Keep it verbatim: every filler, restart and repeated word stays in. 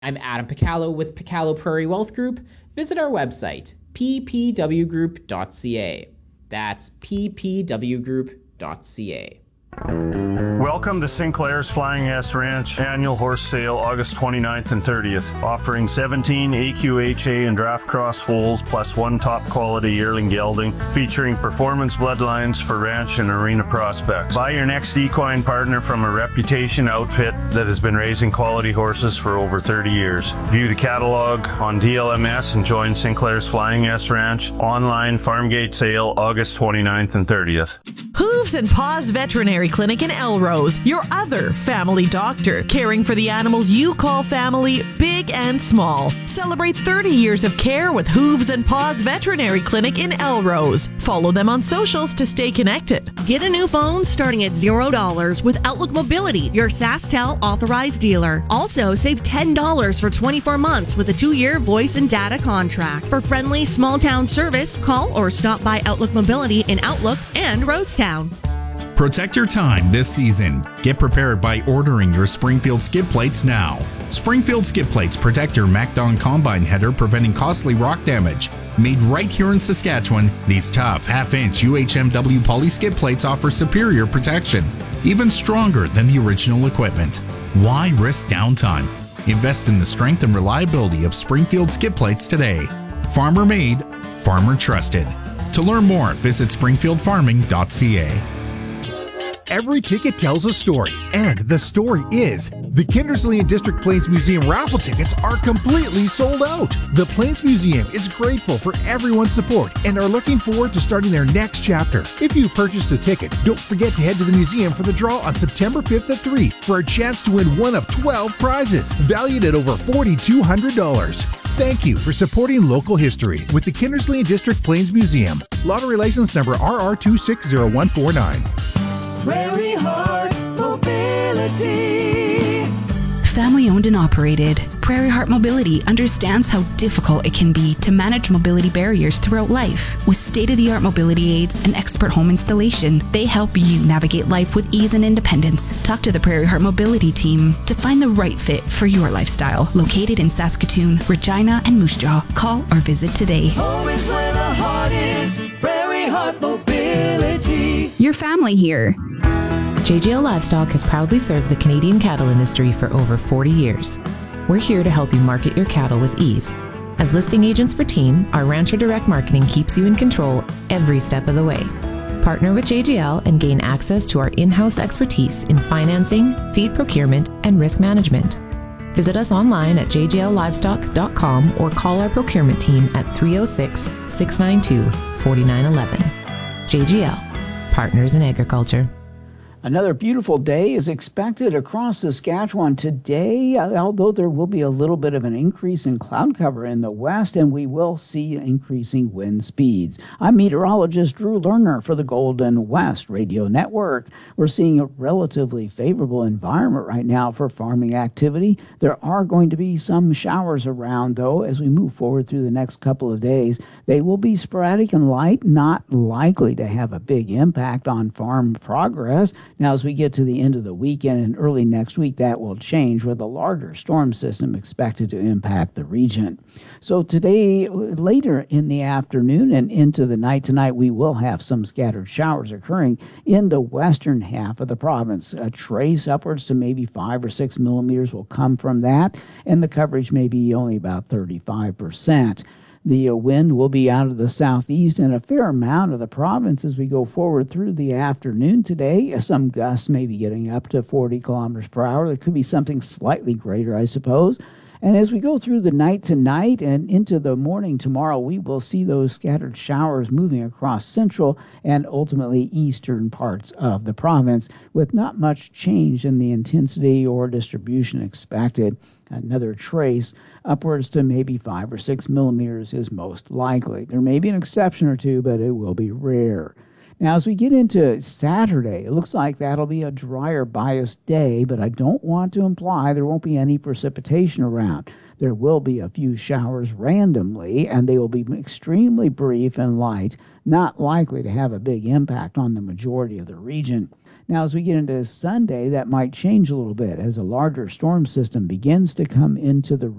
I'm Adam Picallo with Picallo Prairie Wealth Group. Visit our website, p p w group dot c a. That's p p w group dot c a. Welcome to Sinclair's Flying S Ranch annual horse sale August twenty-ninth and thirtieth, offering seventeen A Q H A and draft cross foals plus one top quality yearling gelding, featuring performance bloodlines for ranch and arena prospects. Buy your next equine partner from a reputation outfit that has been raising quality horses for over thirty years. View the catalog on D L M S and join Sinclair's Flying S Ranch online farmgate sale August twenty-ninth and thirtieth. Hooves and Paws Veterinary Clinic in Elrose, your other family doctor, caring for the animals you call family, big and small. Celebrate thirty years of care with Hooves and Paws Veterinary Clinic in Elrose. Follow them on socials to stay connected. Get a new phone starting at zero dollars with Outlook Mobility, your SaskTel authorized dealer. Also, save ten dollars for twenty-four months with a two-year voice and data contract. For friendly small-town service, call or stop by Outlook Mobility in Outlook and Rosetown. Protect your time this season. Get prepared by ordering your Springfield skid plates now. Springfield skid plates protect your MacDon combine header, preventing costly rock damage. Made right here in Saskatchewan, these tough half-inch U H M W poly skid plates offer superior protection, even stronger than the original equipment. Why risk downtime? Invest in the strength and reliability of Springfield skid plates today. Farmer made, farmer trusted. To learn more, visit springfield farming dot c a. Every ticket tells a story, and the story is the Kindersley and District Plains Museum raffle tickets are completely sold out. The Plains Museum is grateful for everyone's support and are looking forward to starting their next chapter. If you purchased a ticket, don't forget to head to the museum for the draw on September fifth at three for a chance to win one of twelve prizes, valued at over four thousand two hundred dollars. Thank you for supporting local history with the Kindersley and District Plains Museum. Lottery license number R R two six zero one four nine. Prairie Heart Mobility. Family owned and operated, Prairie Heart Mobility understands how difficult it can be to manage mobility barriers throughout life. With state-of-the-art mobility aids and expert home installation, they help you navigate life with ease and independence. Talk to the Prairie Heart Mobility team to find the right fit for your lifestyle. Located in Saskatoon, Regina, and Moose Jaw. Call or visit today. Home is where the heart is. Prairie Heart Mobility. Your family here. J G L Livestock has proudly served the Canadian cattle industry for over forty years. We're here to help you market your cattle with ease. As listing agents for Team, our Rancher Direct Marketing keeps you in control every step of the way. Partner with J G L and gain access to our in-house expertise in financing, feed procurement, and risk management. Visit us online at j g l livestock dot com or call our procurement team at three oh six, six nine two, four nine one one. J G L, Partners in Agriculture. Another beautiful day is expected across Saskatchewan today, although there will be a little bit of an increase in cloud cover in the west, and we will see increasing wind speeds. I'm meteorologist Drew Lerner for the Golden West Radio Network. We're seeing a relatively favorable environment right now for farming activity. There are going to be some showers around, though, as we move forward through the next couple of days. They will be sporadic and light, not likely to have a big impact on farm progress. Now, as we get to the end of the weekend and early next week, that will change with a larger storm system expected to impact the region. So today, later in the afternoon and into the night tonight, we will have some scattered showers occurring in the western half of the province. A trace upwards to maybe five or six millimeters will come from that, and the coverage may be only about thirty-five percent. The uh, wind will be out of the southeast in a fair amount of the province as we go forward through the afternoon today. Some gusts may be getting up to forty kilometers per hour. There could be something slightly greater, I suppose. And as we go through the night tonight and into the morning tomorrow, we will see those scattered showers moving across central and ultimately eastern parts of the province, with not much change in the intensity or distribution expected. Another trace upwards to maybe five or six millimeters is most likely. There may be an exception or two, but it will be rare. Now, as we get into Saturday, it looks like that'll be a drier biased day, but I don't want to imply there won't be any precipitation around. There will be a few showers randomly, and they will be extremely brief and light, not likely to have a big impact on the majority of the region. Now, as we get into Sunday, that might change a little bit as a larger storm system begins to come into the